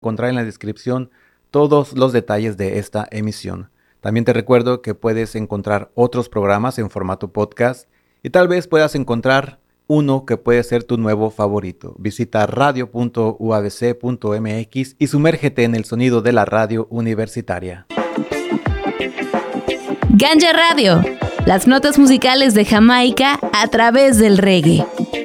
encontrar en la descripción todos los detalles de esta emisión. También te recuerdo que puedes encontrar otros programas en formato podcast y tal vez puedas encontrar uno que puede ser tu nuevo favorito. Visita radio.uabc.mx y sumérgete en el sonido de la radio universitaria. Ganja Radio, las notas musicales de Jamaica a través del reggae.